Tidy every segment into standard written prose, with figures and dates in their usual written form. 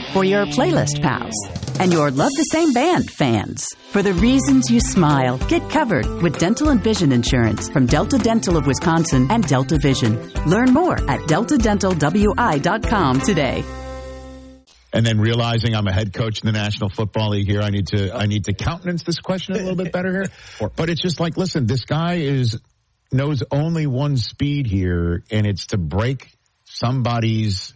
for your playlist pals and your love the same band fans. For the reasons you smile, get covered with dental and vision insurance from Delta Dental of Wisconsin and Delta Vision. Learn more at deltadentalwi.com today. And then realizing I'm a head coach in the National Football League here, I need to countenance this question a little bit better here. But it's just like, listen, this guy knows only one speed here, and it's to break somebody's,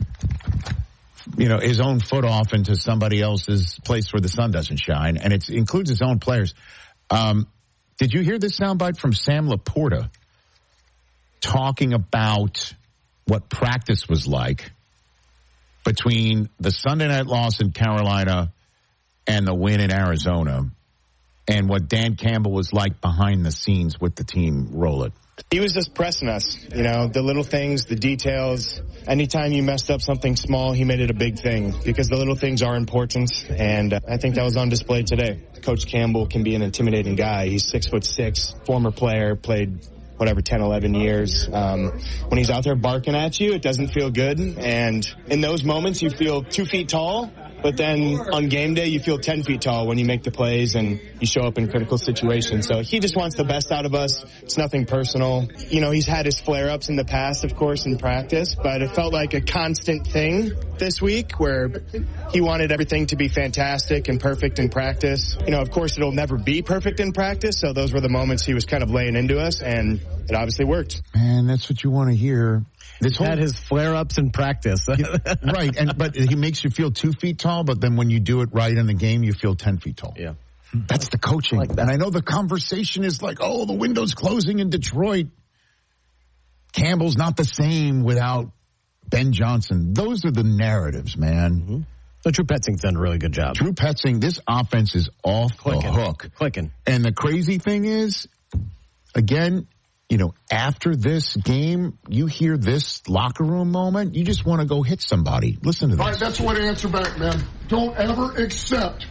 his own foot off into somebody else's place where the sun doesn't shine, and it includes his own players. Did you hear this soundbite from Sam Laporta talking about what practice was like between the Sunday night loss in Carolina and the win in Arizona, and what Dan Campbell was like behind the scenes with the team? Roll it. He was just pressing us, the little things, the details. Anytime you messed up something small, he made it a big thing because the little things are important, and I think that was on display today. Coach Campbell can be an intimidating guy. He's 6'6", former player, played 10, 11 years. When he's out there barking at you, it doesn't feel good. And in those moments, you feel 2 feet tall. But then on game day, you feel 10 feet tall when you make the plays and you show up in critical situations. So he just wants the best out of us. It's nothing personal. He's had his flare-ups in the past, of course, in practice. But it felt like a constant thing this week where he wanted everything to be fantastic and perfect in practice. Of course, it'll never be perfect in practice. So those were the moments he was kind of laying into us, and it obviously worked. Man, that's what you want to hear. This had his flare-ups in practice. Right, but he makes you feel 2 feet tall, but then when you do it right in the game, you feel 10 feet tall. Yeah. That's the coaching. Like that. And I know the conversation is like, oh, the window's closing in Detroit. Campbell's not the same without Ben Johnson. Those are the narratives, man. Mm-hmm. So Drew Petzing's done a really good job. Drew Petzing, this offense is off the hook. Clicking. And the crazy thing is, again, after this game, you hear this locker room moment, you just want to go hit somebody. Listen to this. All right, that's the way to answer back, man. Don't ever accept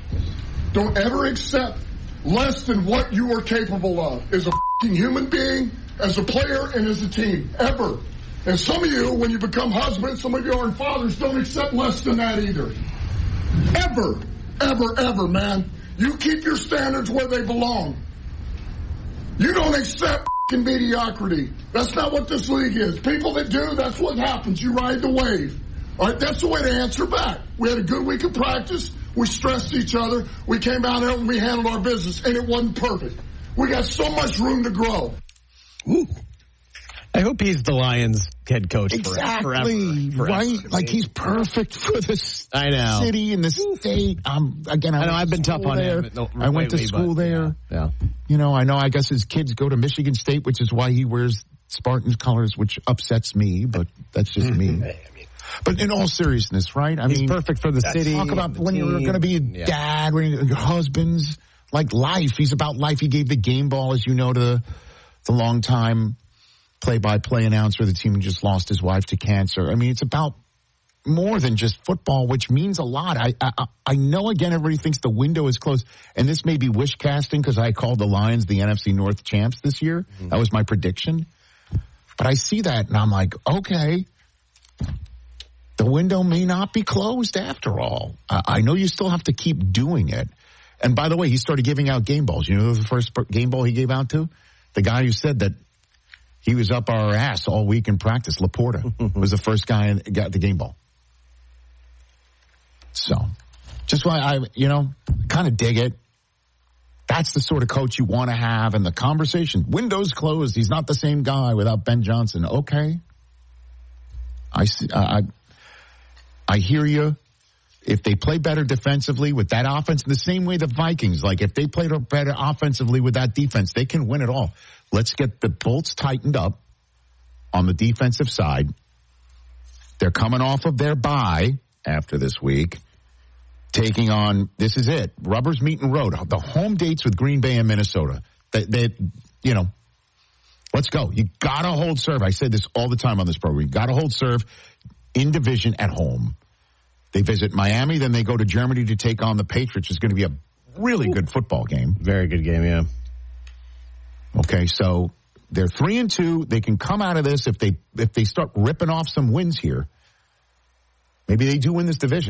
less than what you are capable of as a f***ing human being, as a player, and as a team. Ever. And some of you, when you become husbands, some of you are fathers, don't accept less than that either. Ever, ever, ever, man. You keep your standards where they belong. You don't accept mediocrity. That's not what this league is. People that do, that's what happens. You ride the wave. All right, that's the way to answer back. We had a good week of practice. We stressed each other. We came out here and we handled our business, and it wasn't perfect. We got so much room to grow. Ooh. I hope he's the Lions head coach exactly, forever. Right? Like he's perfect for the city and the state. Again, I've been tough on him. I went to school there. Yeah. I guess his kids go to Michigan State, which is why he wears Spartans colors, which upsets me, but that's just me. But in all seriousness, right? He's perfect for the city. Talk about when you're going to be a dad, when your husband's like life. He's about life. He gave the game ball, as you know, to the longtime play-by-play announcer. The team just lost his wife to cancer. I mean, it's about more than just football, which means a lot. I know, again, everybody thinks the window is closed, and this may be wish casting because I called the Lions the NFC North champs this year. Mm-hmm. That was my prediction. But I see that, and I'm like, okay, the window may not be closed after all. I know you still have to keep doing it. And by the way, he started giving out game balls. You know the first game ball he gave out to? The guy who said that he was up our ass all week in practice. Laporta was the first guy that got the game ball. So, just why I kind of dig it. That's the sort of coach you want to have in the conversation. Windows closed. He's not the same guy without Ben Johnson. Okay. I see. I hear you. If they play better defensively with that offense, in the same way the Vikings, like if they played better offensively with that defense, they can win it all. Let's get the bolts tightened up on the defensive side. They're coming off of their bye after this week, taking on, this is it, rubber's meeting road, the home dates with Green Bay and Minnesota. Let's go. You got to hold serve. I say this all the time on this program. You got to hold serve in division at home. They visit Miami, then they go to Germany to take on the Patriots. It's going to be a really good football game. Very good game, yeah. Okay, so they're 3-2. They can come out of this if they start ripping off some wins here. Maybe they do win this division.